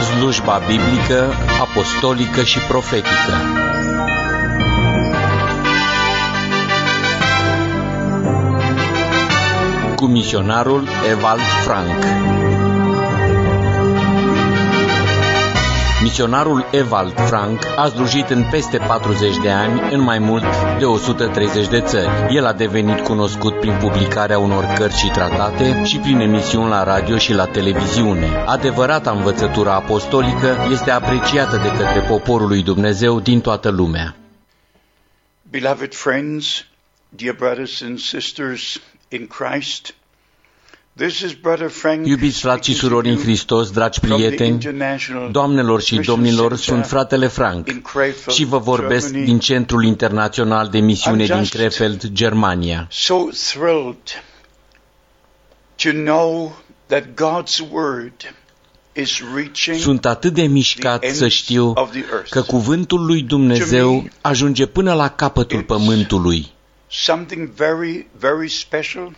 Slujba biblică, apostolică și profetică. Cu misionarul Ewald Frank. Misionarul Ewald Frank a slujit în peste 40 de ani în mai mult de 130 de țări. El a devenit cunoscut prin publicarea unor cărți și tratate și prin emisiuni la radio și la televiziune. Adevărata învățătură apostolică este apreciată de către poporul lui Dumnezeu din toată lumea. Beloved friends, dear brothers and sisters in Christ, this is Brother Frank. Iubiți frați și surori în Hristos, dragi prieteni, doamnelor și domnilor, sunt fratele Frank și vă vorbesc din Centrul Internațional de Misiune din Krefeld, Germania. So thrilled to know that God's word is reaching. Sunt atât de mișcat să știu că cuvântul lui Dumnezeu ajunge până la capătul pământului. Something very, very special.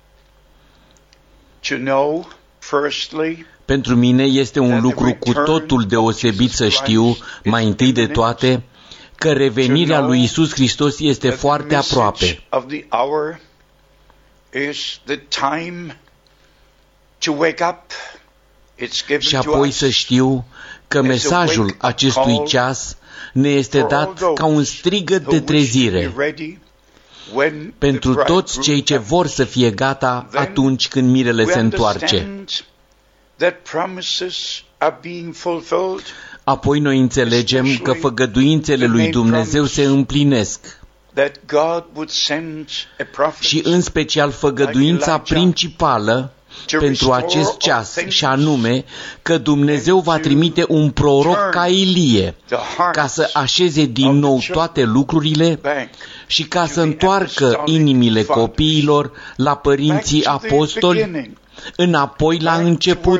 To know, firstly, pentru mine este un lucru cu totul deosebit să știu, mai întâi de toate, că revenirea lui Iisus Hristos este foarte aproape. Și apoi să știu că mesajul acestui ceas ne este dat ca un strigăt de trezire pentru toți cei ce vor să fie gata atunci când mirele se întoarce. Apoi noi înțelegem că făgăduințele lui Dumnezeu se împlinesc și în special făgăduința principală pentru acest ceas, și anume că Dumnezeu va trimite un proroc ca Ilie, ca să așeze din nou toate lucrurile și ca să întoarcă inimile copiilor la părinții apostoli, înapoi la început,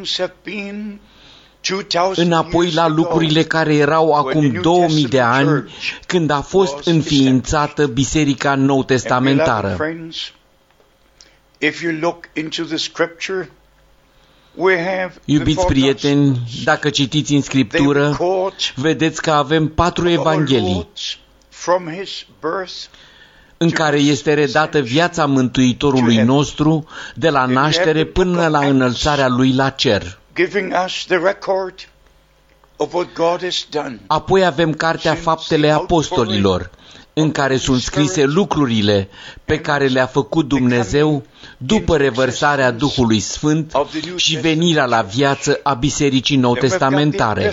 înapoi la lucrurile care erau acum 2000 de ani, când a fost înființată Biserica Nou-Testamentară. Iubiți prieteni, dacă citiți în Scriptură, vedeți că avem 4 evanghelii în care este redată viața Mântuitorului nostru de la naștere până la înălțarea Lui la cer. Apoi avem Cartea Faptele Apostolilor, în care sunt scrise lucrurile pe care le-a făcut Dumnezeu după revărsarea Duhului Sfânt și venirea la viață a Bisericii Nou-Testamentare.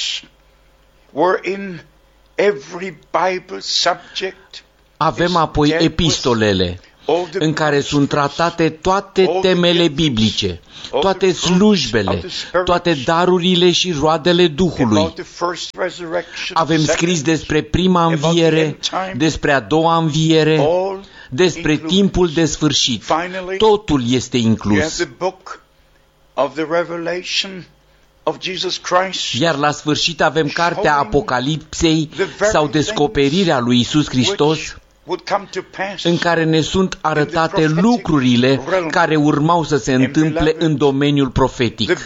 Avem apoi epistolele, în care sunt tratate toate temele biblice, toate slujbele, toate darurile și roadele Duhului. Avem scris despre prima înviere, despre a doua înviere, despre timpul de sfârșit. Totul este inclus. Iar la sfârșit avem Cartea Apocalipsei sau Descoperirea lui Iisus Hristos, în care ne sunt arătate lucrurile care urmau să se întâmple în domeniul profetic.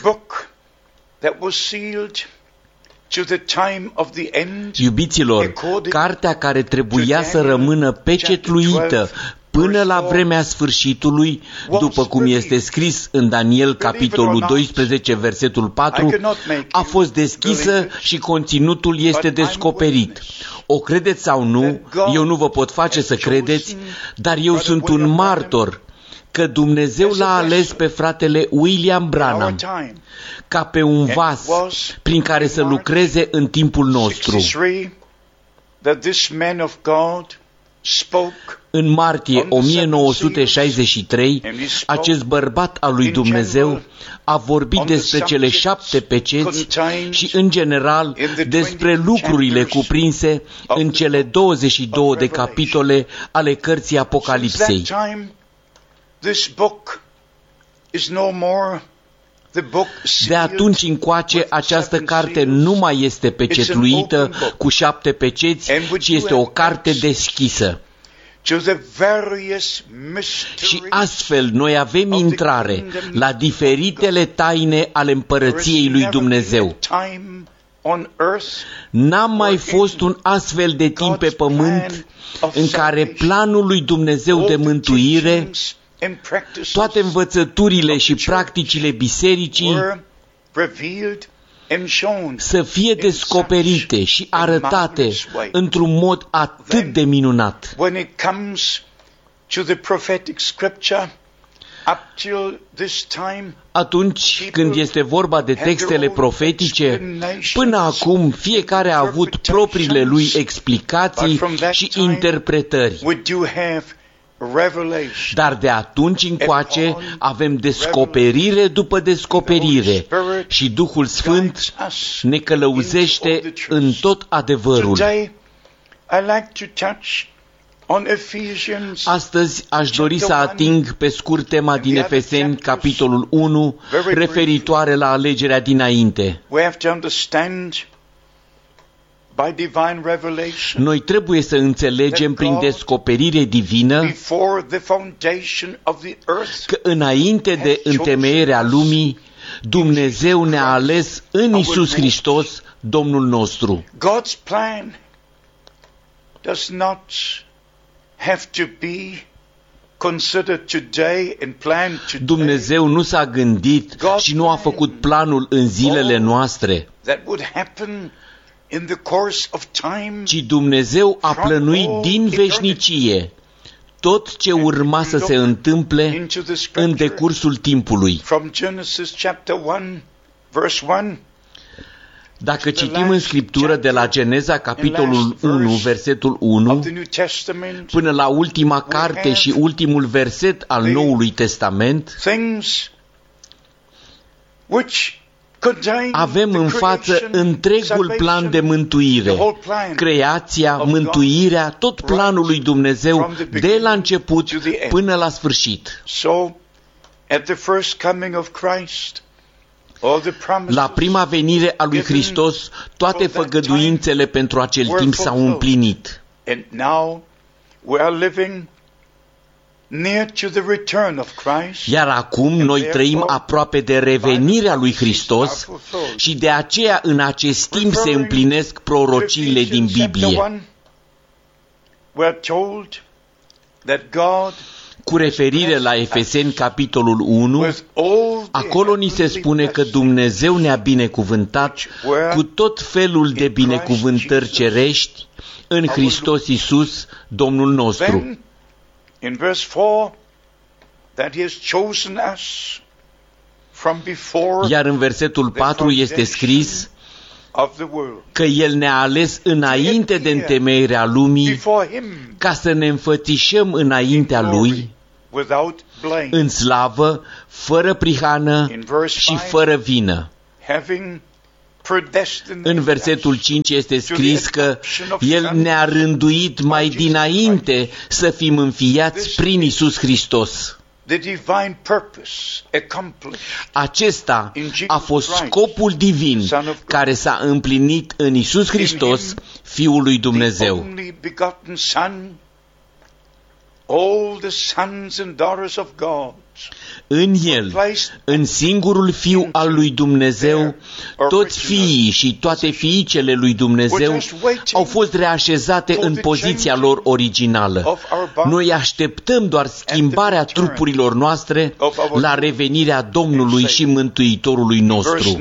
Iubiților, cartea care trebuia să rămână pecetluită până la vremea sfârșitului, după cum este scris în Daniel, capitolul 12, versetul 4, a fost deschisă și conținutul este descoperit. O credeți sau nu, eu nu vă pot face să credeți, dar eu sunt un martor că Dumnezeu l-a ales pe fratele William Branham ca pe un vas prin care să lucreze în timpul nostru. În martie 1963, acest bărbat al lui Dumnezeu a vorbit despre cele 7 peceți și, în general, despre lucrurile cuprinse în cele 22 de capitole ale cărții Apocalipsei. De atunci încoace, această carte nu mai este pecetluită cu 7 peceți, ci este o carte deschisă. Și astfel noi avem intrare la diferitele taine ale împărăției lui Dumnezeu. N-a mai fost un astfel de timp pe pământ în care planul lui Dumnezeu de mântuire, toate învățăturile și practicile bisericii să fie descoperite și arătate într-un mod atât de minunat. Atunci când este vorba de textele profetice, până acum fiecare a avut propriile lui explicații și interpretări. Dar de atunci încoace avem descoperire după descoperire și Duhul Sfânt ne călăuzește în tot adevărul. Astăzi aș dori să ating pe scurt tema din Efeseni, capitolul 1, referitoare la alegerea dinainte. Noi trebuie să înțelegem prin descoperire divină că înainte de întemeierea lumii, Dumnezeu ne-a ales în Iisus Hristos, Domnul nostru. Dumnezeu nu s-a gândit și nu a făcut planul în zilele noastre, ci Dumnezeu a plănuit din veșnicie tot ce urma să se întâmple în decursul timpului. Dacă citim în Scriptură de la Geneza, capitolul 1, versetul 1, până la ultima carte și ultimul verset al Noului Testament, avem în față întregul plan de mântuire, creația, mântuirea, tot planul lui Dumnezeu de la început până la sfârșit. La prima venire a lui Hristos, toate făgăduințele pentru acel timp s-au împlinit. Iar acum noi trăim aproape de revenirea lui Hristos și de aceea în acest timp se împlinesc prorociile din Biblie. Cu referire la Efeseni, capitolul 1, acolo ni se spune că Dumnezeu ne-a binecuvântat cu tot felul de binecuvântări cerești în Hristos Iisus, Domnul nostru. In verse 4, that he has chosen us from before. Iar în versetul 4 este scris că El ne-a ales înainte de întemeierea lumii ca să ne înfățișăm înaintea Lui în slavă, fără prihană și fără vină. În versetul 5 este scris că El ne-a rânduit mai dinainte să fim înfiați prin Iisus Hristos. Acesta a fost scopul divin care s-a împlinit în Iisus Hristos, Fiul lui Dumnezeu. În El, în singurul Fiu al lui Dumnezeu, toți fiii și toate fiicele lui Dumnezeu au fost reașezate în poziția lor originală. Noi așteptăm doar schimbarea trupurilor noastre la revenirea Domnului și Mântuitorului nostru.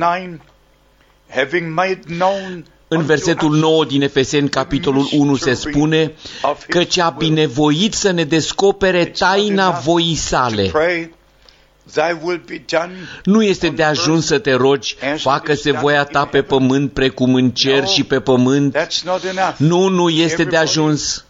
În versetul 9 din Efeseni, capitolul 1, se spune că ce-a binevoit să ne descopere taina voii sale. Nu este de ajuns să te rogi, facă-se voia ta pe pământ precum în cer și pe pământ. Nu este de ajuns.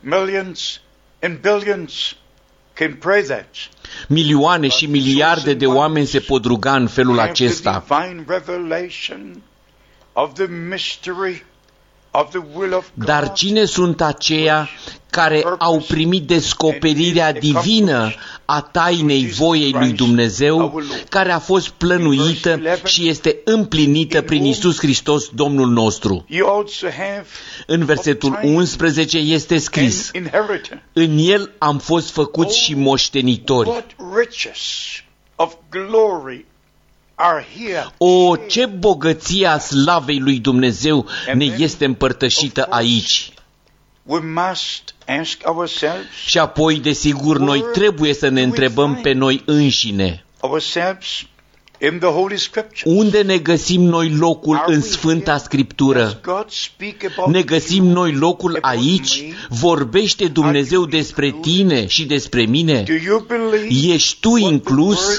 Milioane și miliarde de oameni se pot ruga în felul acesta. Dar cine sunt aceia care au primit descoperirea divină a tainei voiei lui Dumnezeu, care a fost plănuită și este împlinită prin Iisus Hristos, Domnul nostru? În versetul 11 este scris: în El am fost făcuți și moștenitori. O, ce bogăție a slavei lui Dumnezeu ne este împărtășită aici! Și apoi, desigur, noi trebuie să ne întrebăm pe noi înșine: unde ne găsim noi locul în Sfânta Scriptură? Ne găsim noi locul aici? Vorbește Dumnezeu despre tine și despre mine? Ești tu inclus?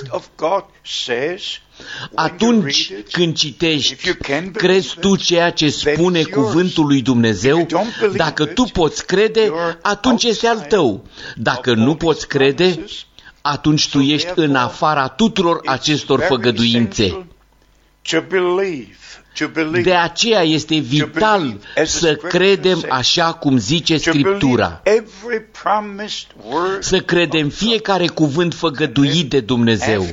Atunci când citești, crezi tu ceea ce spune cuvântul lui Dumnezeu? Dacă tu poți crede, atunci este al tău. Dacă nu poți crede, atunci tu ești în afara tuturor acestor făgăduințe. De aceea este vital să credem așa cum zice Scriptura. Să credem fiecare cuvânt făgăduit de Dumnezeu.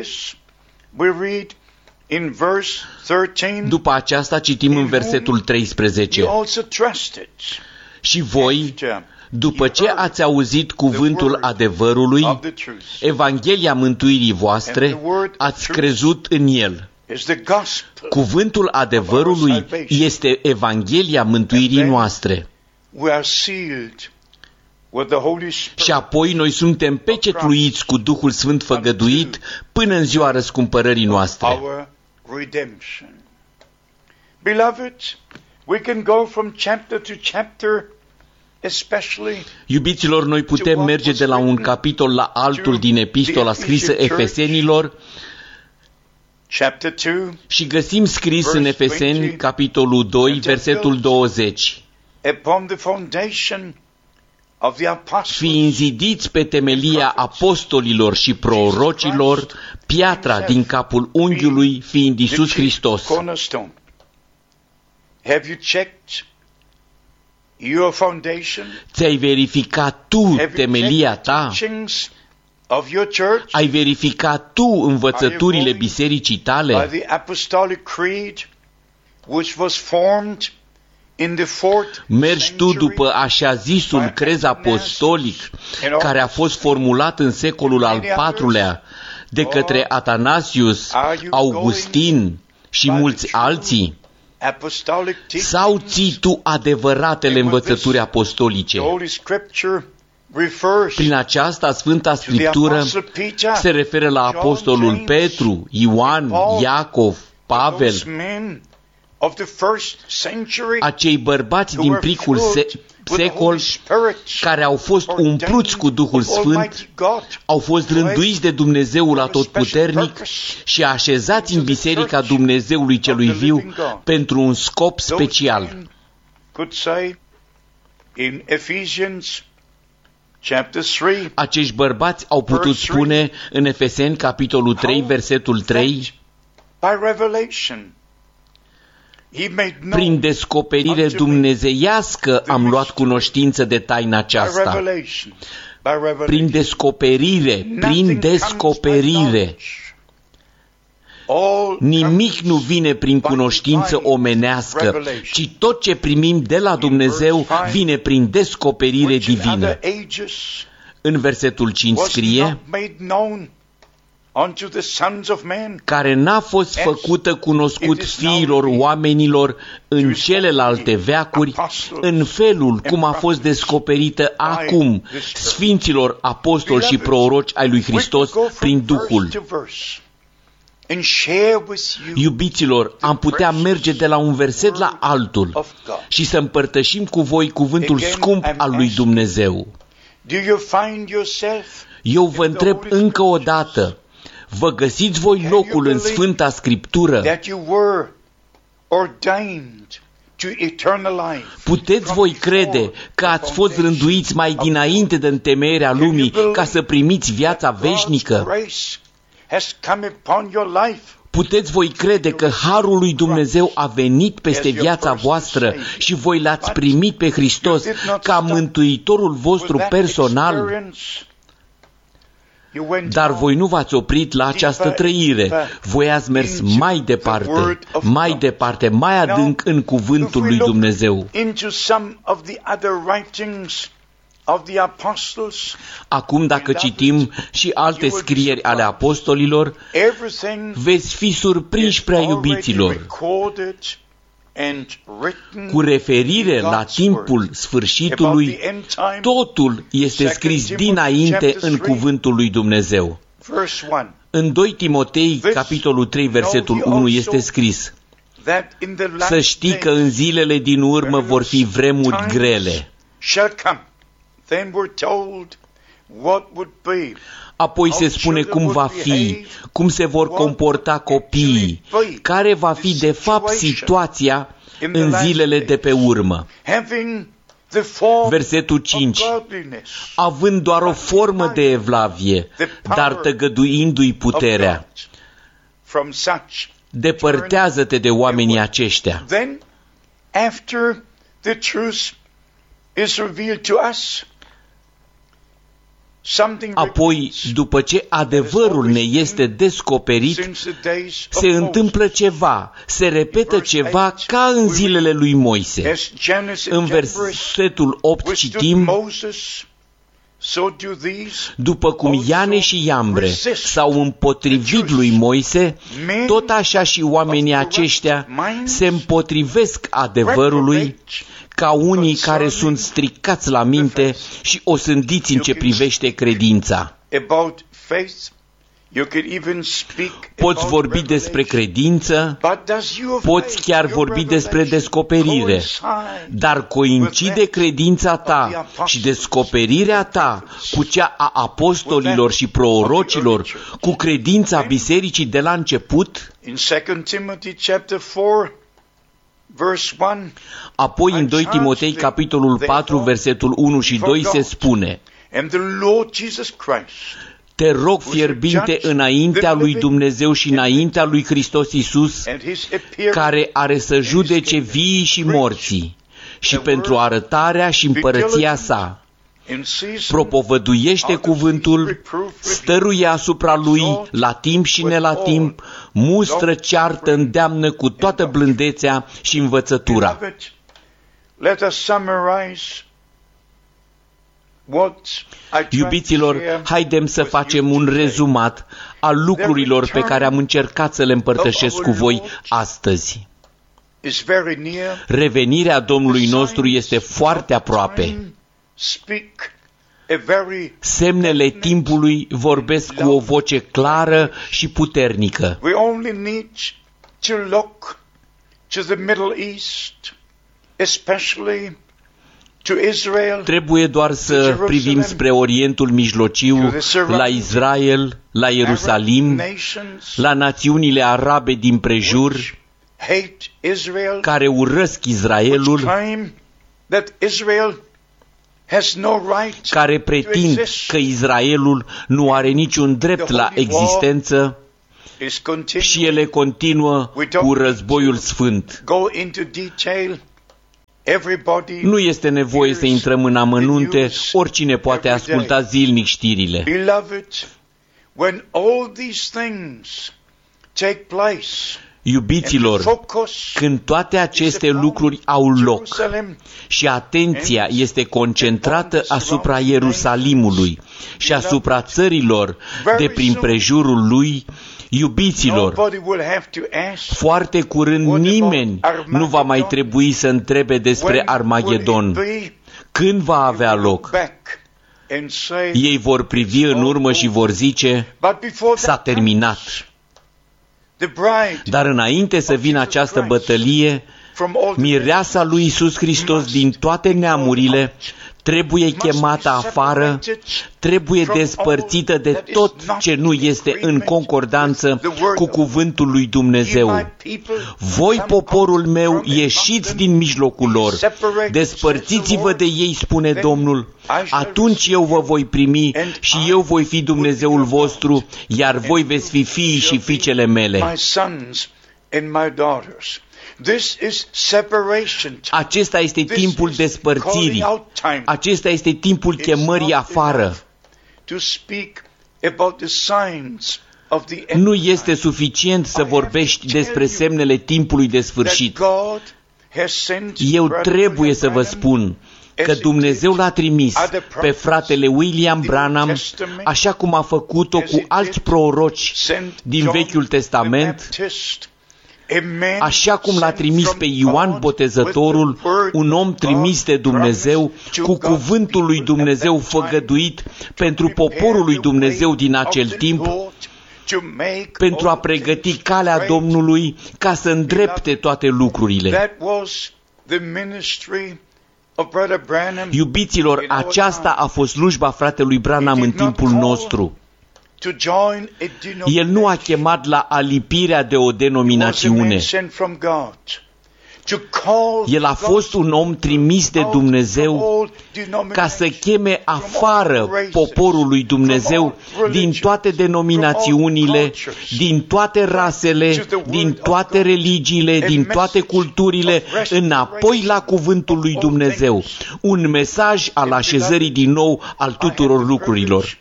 După aceasta citim în versetul 13: și voi, după ce ați auzit cuvântul adevărului, Evanghelia mântuirii voastre, ați crezut în el. Cuvântul adevărului este Evanghelia mântuirii noastre. Și apoi noi suntem pecetluiți cu Duhul Sfânt făgăduit până în ziua răscumpărării noastre. Iubiților, noi putem merge de la un capitol la altul din epistola scrisă Efesenilor și găsim scris în Efeseni, capitolul 2, versetul 20: fiind zidiți pe temelia apostolilor și prorocilor, piatra din capul unghiului fiind Iisus Hristos. Ți-ai verificat tu temelia ta? Ai verificat tu învățăturile bisericii tale? Mergi tu după așa zisul crez apostolic, care a fost formulat în secolul al IV-lea de către Atanasius, Augustin și mulți alții? Sau ții tu adevăratele învățături apostolice? Prin aceasta, Sfânta Scriptură se referă la apostolul Petru, Ioan, Iacov, Pavel, acei bărbați din primul secol care au fost umpluți cu Duhul Sfânt, au fost rânduiți de Dumnezeul Atotputernic și așezați în Biserica Dumnezeului Celui Viu pentru un scop special. Acești bărbați au putut spune în Efeseni, capitolul 3, versetul 3: prin descoperire dumnezeiască am luat cunoștință de taina aceasta. Prin descoperire, prin descoperire. Nimic nu vine prin cunoștință omenească, ci tot ce primim de la Dumnezeu vine prin descoperire divină. În versetul 5 scrie: care n-a fost făcută cunoscut fiilor oamenilor în celelalte veacuri, în felul cum a fost descoperită acum sfinților apostoli și proroci ai lui Hristos prin Duhul. Iubiților, am putea merge de la un verset la altul și să împărtășim cu voi cuvântul scump al lui Dumnezeu. Eu vă întreb încă o dată: vă găsiți voi locul în Sfânta Scriptură? Puteți voi crede că ați fost rânduiți mai dinainte de întemeierea lumii ca să primiți viața veșnică? Puteți voi crede că harul lui Dumnezeu a venit peste viața voastră și voi l-ați primit pe Hristos ca mântuitorul vostru personal? Dar voi nu v-ați oprit la această trăire. Voi ați mers mai departe, mai adânc în cuvântul lui Dumnezeu. Acum, dacă citim și alte scrieri ale apostolilor, veți fi surprinși, prea iubiților. Cu referire la timpul sfârșitului, totul este scris dinainte în cuvântul lui Dumnezeu. În 2 Timotei, capitolul 3, versetul 1, este scris: să știi că în zilele din urmă vor fi vremuri grele. Apoi se spune cum va fi, cum se vor comporta copiii, care va fi de fapt situația în zilele de pe urmă. Versetul 5. Având doar o formă de evlavie, dar tăgăduindu-i puterea. Depărtează-te de oamenii aceștia. Apoi, după ce adevărul ne este descoperit, se întâmplă ceva, se repetă ceva ca în zilele lui Moise. În versetul 8 citim: după cum Iane și Iambre s-au împotrivit lui Moise, tot așa și oamenii aceștia se împotrivesc adevărului, ca unii care sunt stricați la minte și osândiți în ce privește credința. Poți vorbi despre credință, poți chiar vorbi despre descoperire, dar coincide credința ta și descoperirea ta cu cea a apostolilor și prorocilor, cu credința bisericii de la început? Apoi în 2 Timotei, capitolul 4, versetul 1 și 2 se spune: te rog fierbinte înaintea lui Dumnezeu și înaintea lui Hristos Iisus, care are să judece viii și morții, și pentru arătarea și împărăția sa. Propovăduiește cuvântul, stăruie asupra lui la timp și ne la timp, mustră, ceartă, îndeamnă cu toată blândețea și învățătura. Iubiților, haidem să facem un rezumat al lucrurilor pe care am încercat să le împărtășesc cu voi astăzi. Revenirea Domnului nostru este foarte aproape. Semnele timpului vorbesc cu o voce clară și puternică. Trebuie doar să privim spre Orientul Mijlociu, la Israel, la Ierusalim, la națiunile arabe din prejur, care urăsc Israelul, care pretind că Israelul nu are niciun drept la existență, și ele continuă cu războiul sfânt. Nu este nevoie să intrăm în amănunte, oricine poate asculta zilnic știrile. Iubiților, când toate aceste lucruri au loc și atenția este concentrată asupra Ierusalimului și asupra țărilor de prin prejurul lui, iubiților, foarte curând nimeni nu va mai trebui să întrebe despre Armagedon. Când va avea loc? Ei vor privi în urmă și vor zice: s-a terminat. Dar înainte să vină această bătălie, Mireasa lui Iisus Hristos din toate neamurile trebuie chemată afară, trebuie despărțită de tot ce nu este în concordanță cu cuvântul lui Dumnezeu. Voi, poporul meu, ieșiți din mijlocul lor, despărțiți-vă de ei, spune Domnul, atunci eu vă voi primi și eu voi fi Dumnezeul vostru, iar voi veți fi fiii și fiicele mele. Acesta este timpul despărțirii. Acesta este timpul chemării afară. Nu este suficient să vorbești despre semnele timpului de sfârșit. Eu trebuie să vă spun că Dumnezeu l-a trimis pe fratele William Branham, așa cum a făcut-o cu alți proroci din Vechiul Testament, așa cum l-a trimis pe Ioan Botezătorul, un om trimis de Dumnezeu, cu cuvântul lui Dumnezeu făgăduit pentru poporul lui Dumnezeu din acel timp, pentru a pregăti calea Domnului ca să îndrepte toate lucrurile. Iubiților, aceasta a fost slujba fratelui Branham în timpul nostru. El nu a chemat la alipirea de o denominațiune. El a fost un om trimis de Dumnezeu ca să cheme afară poporul lui Dumnezeu din toate denominațiunile, din toate rasele, din toate religiile, din toate culturile, înapoi la cuvântul lui Dumnezeu. Un mesaj al așezării din nou al tuturor lucrurilor.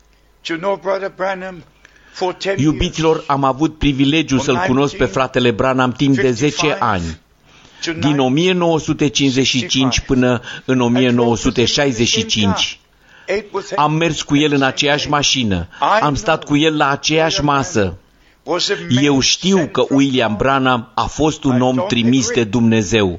Iubiților, am avut privilegiul să-l cunosc pe fratele Branham timp de 10 ani. Din 1955 până în 1965. Am mers cu el în aceeași mașină, am stat cu el la aceeași masă. Eu știu că William Branham a fost un om trimis de Dumnezeu.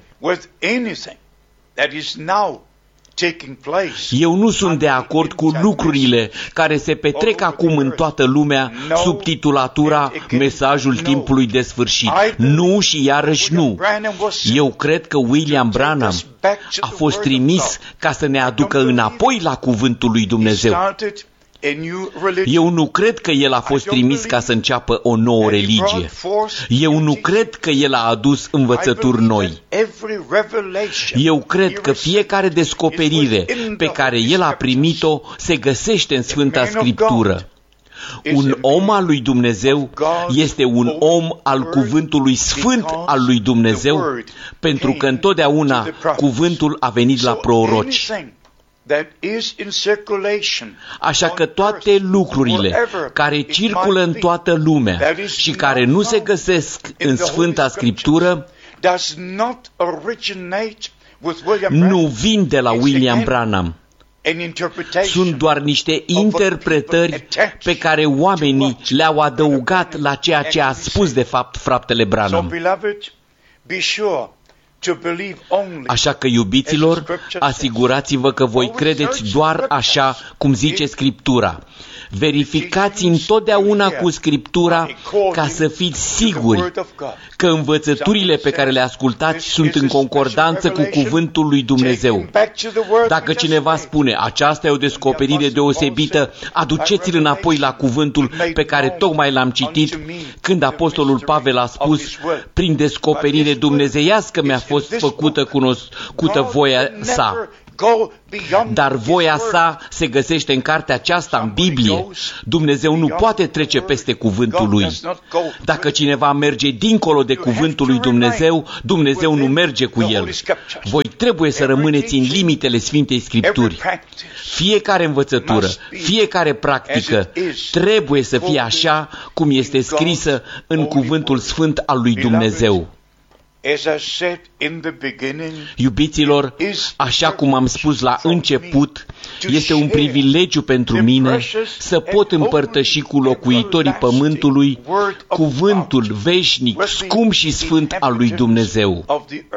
Eu nu sunt de acord cu lucrurile care se petrec acum în toată lumea sub titulatura Mesajul timpului de sfârșit. Nu și iarăși nu. Eu cred că William Branham a fost trimis ca să ne aducă înapoi la cuvântul lui Dumnezeu. Eu nu cred că el a fost trimis ca să înceapă o nouă religie. Eu nu cred că el a adus învățături noi. Eu cred că fiecare descoperire pe care el a primit-o se găsește în Sfânta Scriptură. Un om al lui Dumnezeu este un om al cuvântului sfânt al lui Dumnezeu, pentru că întotdeauna cuvântul a venit la proroci. Așa că toate lucrurile care circulă în toată lumea și care nu se găsesc în Sfânta Scriptură nu vin de la William Branham. Sunt doar niște interpretări pe care oamenii le-au adăugat la ceea ce a spus de fapt fratele Branham. Așa că, iubiților, asigurați-vă că voi credeți doar așa cum zice Scriptura. Verificați întotdeauna cu Scriptura ca să fiți siguri că învățăturile pe care le ascultați sunt în concordanță cu cuvântul lui Dumnezeu. Dacă cineva spune, aceasta e o descoperire deosebită, aduceți-l înapoi la cuvântul pe care tocmai l-am citit, când apostolul Pavel a spus, prin descoperire dumnezeiască mi-a fost făcută cunoscută voia sa. Dar voia sa se găsește în cartea aceasta, în Biblie. Dumnezeu nu poate trece peste cuvântul lui. Dacă cineva merge dincolo de cuvântul lui Dumnezeu, Dumnezeu nu merge cu el. Voi trebuie să rămâneți în limitele Sfintei Scripturi. Fiecare învățătură, fiecare practică trebuie să fie așa cum este scrisă în cuvântul sfânt al lui Dumnezeu. Iubiților, așa cum am spus la început, este un privilegiu pentru mine să pot împărtăși cu locuitorii pământului cuvântul veșnic, scump și sfânt al lui Dumnezeu.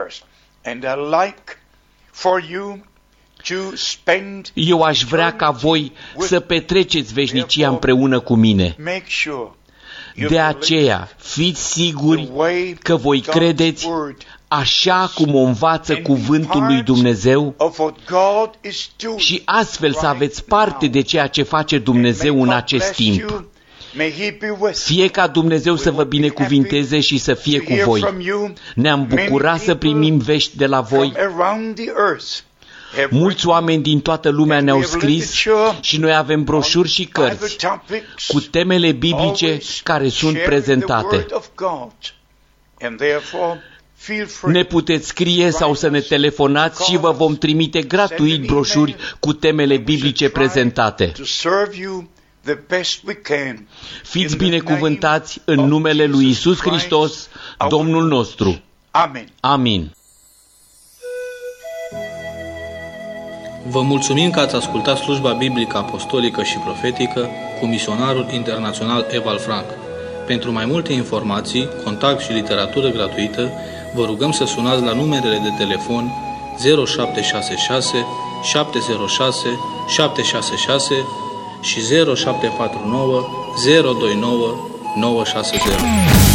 Eu aș vrea ca voi să petreceți veșnicia împreună cu mine. De aceea, fiți siguri că voi credeți așa cum o învață cuvântul lui Dumnezeu și astfel să aveți parte de ceea ce face Dumnezeu în acest timp. Fie ca Dumnezeu să vă binecuvinteze și să fie cu voi. Ne-am bucurat să primim vești de la voi. Mulți oameni din toată lumea ne-au scris și noi avem broșuri și cărți cu temele biblice care sunt prezentate. Ne puteți scrie sau să ne telefonați și vă vom trimite gratuit broșuri cu temele biblice prezentate. Fiți binecuvântați în numele lui Iisus Hristos, Domnul nostru. Amin. Vă mulțumim că ați ascultat slujba biblică apostolică și profetică cu misionarul internațional Ewald Frank. Pentru mai multe informații, contact și literatură gratuită, vă rugăm să sunați la numerele de telefon 0766 706 766 și 0749 029 960.